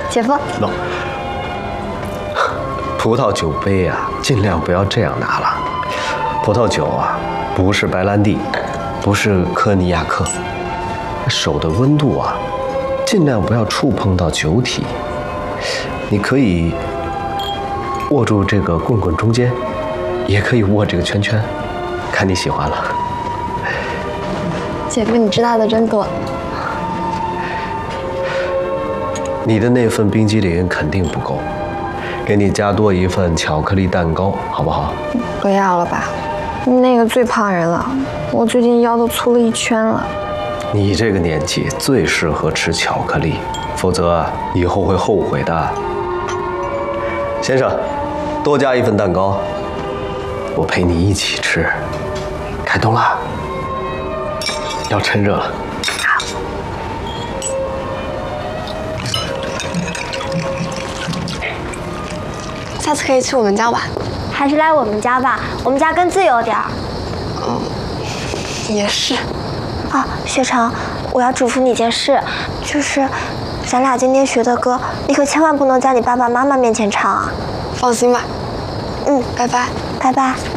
姐夫。 喏，葡萄酒杯啊，尽量不要这样拿了。葡萄酒啊，不是白兰地，不是科尼亚克。手的温度啊，尽量不要触碰到酒体。你可以握住这个棍棍中间，也可以握这个圈圈，看你喜欢了。 姐夫，你知道的真多。 你的那份冰激凌肯定不够，给你加多一份巧克力蛋糕，好不好？ 不要了吧，那个最胖人了，我最近腰都粗了1圈了。 你这个年纪最适合吃巧克力，否则以后会后悔的。先生，多加一份蛋糕，我陪你一起吃。开动了，要趁热了。 下次可以去我们家玩， 还是来我们家吧，我们家更自由点儿。 也是。 啊，雪成，我要嘱咐你件事，就是咱俩今天学的歌，你可千万不能在你爸爸妈妈面前唱啊。 放心吧。拜拜。 拜拜。